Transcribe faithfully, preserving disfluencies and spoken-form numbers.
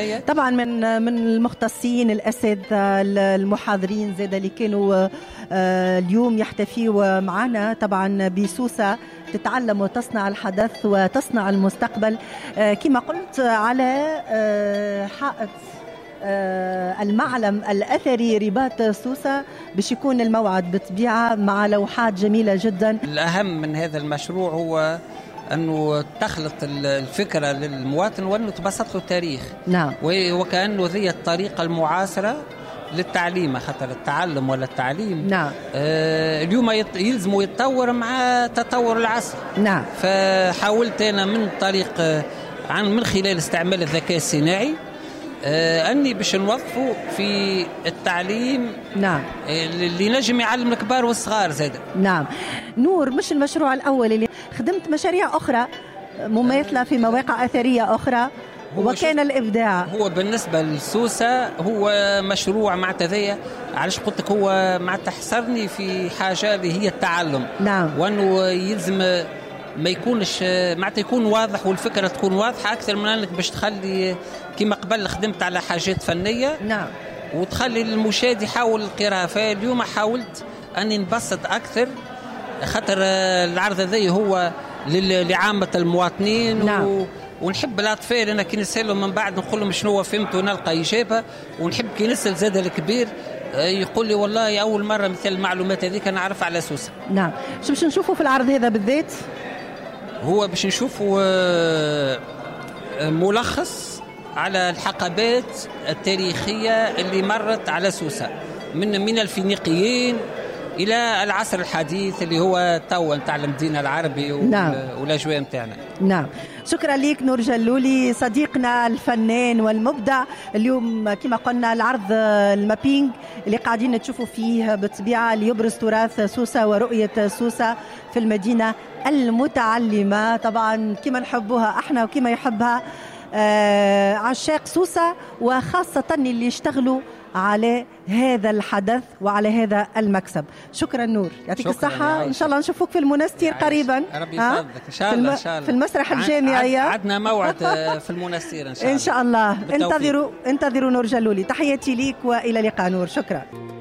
طبعا من من المختصين الأساتذة المحاضرين زاد اللي كانوا اليوم يحتفيوا معنا طبعا بسوسة تتعلم وتصنع الحدث وتصنع المستقبل. كما قلت على حائط المعلم الأثري رباط سوسة باش يكون الموعد بالطبيعة مع لوحات جميلة جدا. الأهم من هذا المشروع هو أنه تخلط الفكرة للمواطن وأنه تبسط له التاريخ. نعم. وكأنه ذي الطريقة المعاصرة للتعليم، خاطر التعلم ولا التعليم نعم. آه اليوم يلزم يتطور مع تطور العصر. نعم. فحاولت أنا من طريق عن من خلال استعمال الذكاء الصناعي آه أني باش نوظفه في التعليم. نعم. اللي نجم يعلم الكبار والصغار زاد. نعم. نور، مش المشروع الأول اللي خدمت مشاريع أخرى مماثلة في مواقع أثرية أخرى وكان الإبداع. هو بالنسبة لسوسة هو مشروع مع تذية، علاش قلت لك هو مع تحصرني في حاجة اللي هي التعلم. نعم. وأنه يلزم ما يكونش معناتها يكون واضح والفكرة تكون واضحة أكثر من أنك باش تخلي كما قبل خدمت على حاجات فنية. نعم. وتخلي المشاهد يحاول القراءة. فاليوم حاولت أني نبسط أكثر، خاطر العرض هذا هو لعامة المواطنين. نعم. و... ونحب الأطفال أنا كي نسألهم من بعد نقول لهم شنو فهمت ونلقى إجابة. ونحب كي نسأل زاد الكبير يقول لي والله أول مرة مثل المعلومات هذيك أنا أعرف على سوسة. نعم. شو باش نشوفوا في العرض هذا بالذات؟ هو باش نشوفوا ملخص على الحقبات التاريخية اللي مرت على سوسة من من الفينيقيين إلى العصر الحديث اللي هو توا نتاع المدينة العربي. نعم. والأجواء نتاعنا. نعم. شكرا ليك نور جلولي صديقنا الفنان والمبدع. اليوم كما قلنا العرض المابينج اللي قاعدين تشوفوا فيه بالطبيعة اللي يبرز تراث سوسة ورؤية سوسة في المدينة المتعلمة. طبعا كما نحبوها احنا وكما يحبها آه عشاق سوسة، وخاصة اللي يشتغلوا على هذا الحدث وعلى هذا المكسب. شكرا نور، يعطيك الصحة. إن شاء الله نشوفوك في المنستير قريبا. ربي يفضلك إن شاء الله. إن شاء الله في المسرح الجامعي عدنا موعد في المنستير إن شاء الله. إن شاء الله. انتظروا انتظروا نور جلولي. تحياتي ليك وإلى اللقاء نور. شكرا.